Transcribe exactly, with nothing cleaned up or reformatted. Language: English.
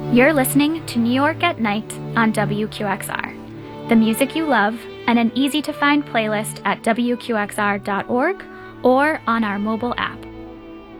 You're listening to New York at Night on W Q X R. The music you love and an easy-to-find playlist at W Q X R dot org or on our mobile app.